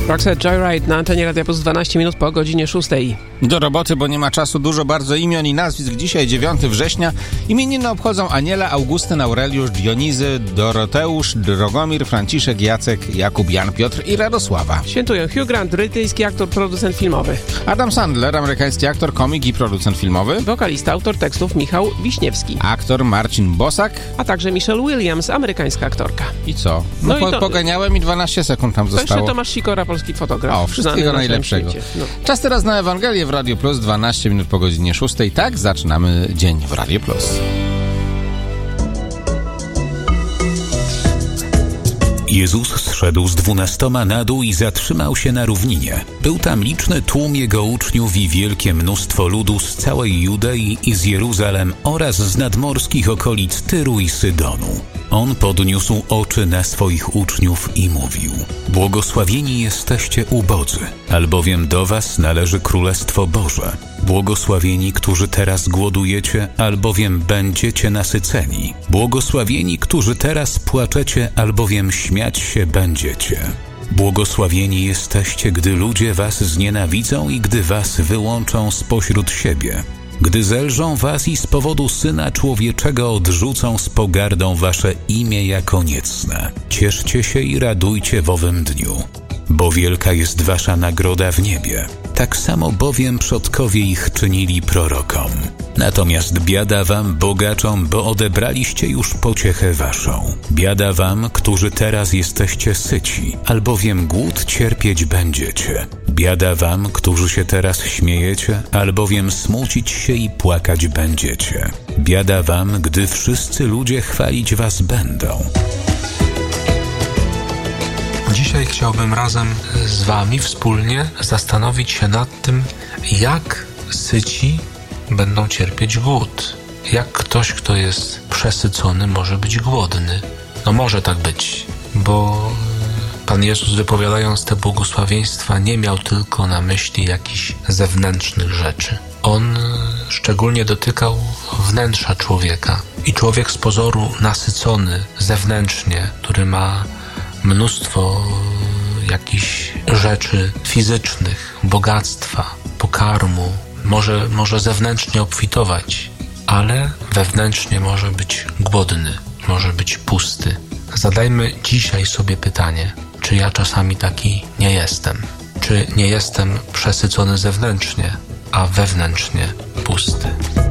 Roxette Joyride na antenie Radia Plus 12 minut po godzinie 6. Do roboty, bo nie ma czasu, dużo bardzo imion i nazwisk. Dzisiaj 9 września. Imieniny obchodzą Aniela, Augustyn, Aureliusz, Dionizy, Doroteusz, Drogomir, Franciszek, Jacek, Jakub, Jan, Piotr i Radosława. Świętują Hugh Grant, brytyjski aktor, producent filmowy. Adam Sandler, amerykański aktor, komik i producent filmowy. Wokalista, autor tekstów Michał Wiśniewski. Aktor Marcin Bosak. A także Michelle Williams, amerykańska aktorka. I co? Poganiałem i 12 sekund tam zostało. To jeszcze Tomasz Sikora, polski fotograf. O, wszystkiego najlepszego. Czas teraz na Ewangelię w Radio Plus, 12 minut po godzinie 6. Tak, zaczynamy dzień w Radio Plus. Jezus zszedł z 12 na dół i zatrzymał się na równinie. Był tam liczny tłum Jego uczniów i wielkie mnóstwo ludu z całej Judei i z Jeruzalem oraz z nadmorskich okolic Tyru i Sydonu. On podniósł oczy na swoich uczniów i mówił: Błogosławieni jesteście ubodzy, albowiem do was należy Królestwo Boże. Błogosławieni, którzy teraz głodujecie, albowiem będziecie nasyceni. Błogosławieni, którzy teraz płaczecie, albowiem śmiać się będziecie. Błogosławieni jesteście, gdy ludzie was znienawidzą i gdy was wyłączą spośród siebie. Gdy zelżą was i z powodu Syna Człowieczego odrzucą z pogardą wasze imię jako niecne. Cieszcie się i radujcie w owym dniu, bo wielka jest wasza nagroda w niebie. Tak samo bowiem przodkowie ich czynili prorokom. Natomiast biada wam, bogaczom, bo odebraliście już pociechę waszą. Biada wam, którzy teraz jesteście syci, albowiem głód cierpieć będziecie. Biada wam, którzy się teraz śmiejecie, albowiem smucić się i płakać będziecie. Biada wam, gdy wszyscy ludzie chwalić was będą. Dzisiaj chciałbym razem z wami wspólnie zastanowić się nad tym, jak syci będą cierpieć głód. Jak ktoś, kto jest przesycony, może być głodny. No może tak być, bo Pan Jezus, wypowiadając te błogosławieństwa, nie miał tylko na myśli jakichś zewnętrznych rzeczy. On szczególnie dotykał wnętrza człowieka. I człowiek z pozoru nasycony zewnętrznie, który ma mnóstwo jakichś rzeczy fizycznych, bogactwa, pokarmu, może zewnętrznie obfitować, ale wewnętrznie może być głodny, może być pusty. Zadajmy dzisiaj sobie pytanie, czy ja czasami taki nie jestem? Czy nie jestem przesycony zewnętrznie, a wewnętrznie pusty?